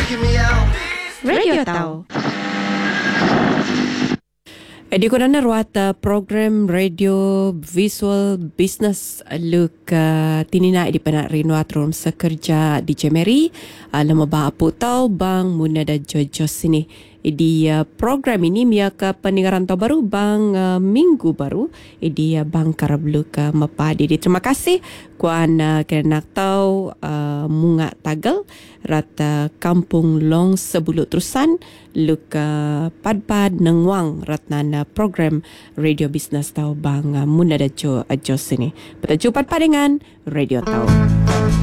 Radio Tau. Di korana ruat program radio visual business look tinina di penak rinuat rum sekerja di Jemeri lama ba apu tau bang muna da jojos sini di program ini miaka pendengaran tau baru bang minggu baru di bang karablu ke mapadi. Terima kasih kuan kena tau munga tagal rata kampung long sebulut terusan luk padpad nengwang ratnan program radio business tau bang muna da jo sini. Berjumpa dengan Radio Tau.